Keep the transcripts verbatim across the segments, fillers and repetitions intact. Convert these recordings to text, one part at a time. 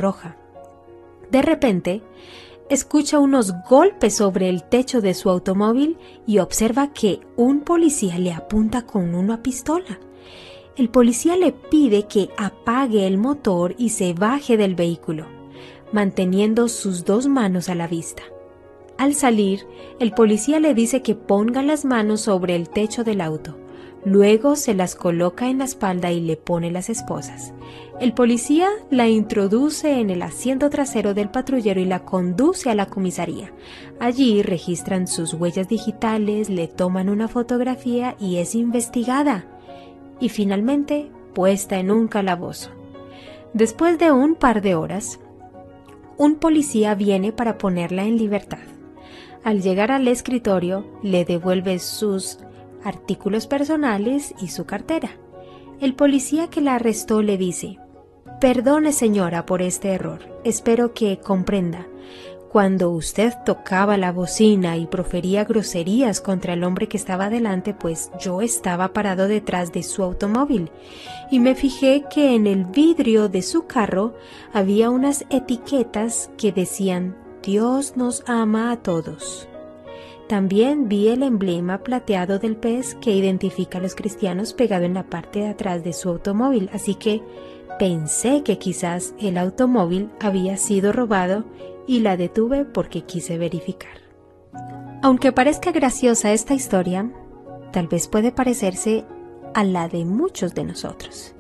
roja. De repente, escucha unos golpes sobre el techo de su automóvil y observa que un policía le apunta con una pistola. El policía le pide que apague el motor y se baje del vehículo, manteniendo sus dos manos a la vista. Al salir, el policía le dice que ponga las manos sobre el techo del auto. Luego se las coloca en la espalda y le pone las esposas. El policía la introduce en el asiento trasero del patrullero y la conduce a la comisaría. Allí registran sus huellas digitales, le toman una fotografía y es investigada. Y finalmente puesta en un calabozo. Después de un par de horas, un policía viene para ponerla en libertad. Al llegar al escritorio, le devuelve sus artículos personales y su cartera. El policía que la arrestó le dice: «Perdone, señora, por este error. Espero que comprenda. Cuando usted tocaba la bocina y profería groserías contra el hombre que estaba delante, pues yo estaba parado detrás de su automóvil y me fijé que en el vidrio de su carro había unas etiquetas que decían: Dios nos ama a todos. También vi el emblema plateado del pez que identifica a los cristianos pegado en la parte de atrás de su automóvil, así que pensé que quizás el automóvil había sido robado y la detuve porque quise verificar». Aunque parezca graciosa esta historia, tal vez puede parecerse a la de muchos de nosotros.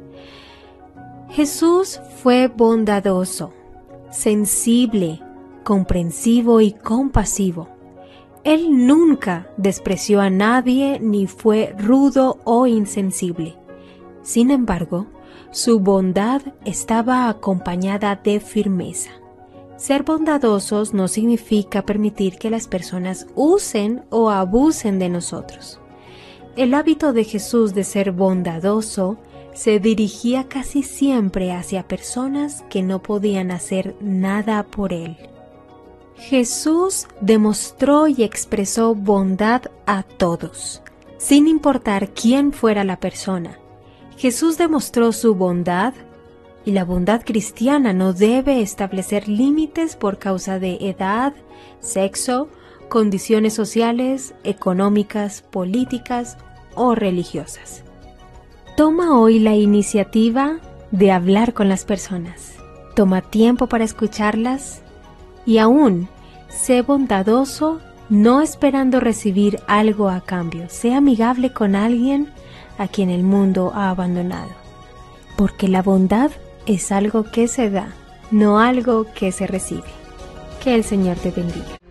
Jesús fue bondadoso, sensible, comprensivo y compasivo. Él nunca despreció a nadie ni fue rudo o insensible. Sin embargo, su bondad estaba acompañada de firmeza. Ser bondadosos no significa permitir que las personas usen o abusen de nosotros. El hábito de Jesús de ser bondadoso se dirigía casi siempre hacia personas que no podían hacer nada por él. Jesús demostró y expresó bondad a todos, sin importar quién fuera la persona. Jesús demostró su bondad, y la bondad cristiana no debe establecer límites por causa de edad, sexo, condiciones sociales, económicas, políticas o religiosas. Toma hoy la iniciativa de hablar con las personas. Toma tiempo para escucharlas y aún sé bondadoso, no esperando recibir algo a cambio. Sé amigable con alguien a quien el mundo ha abandonado. Porque la bondad es algo que se da, no algo que se recibe. Que el Señor te bendiga.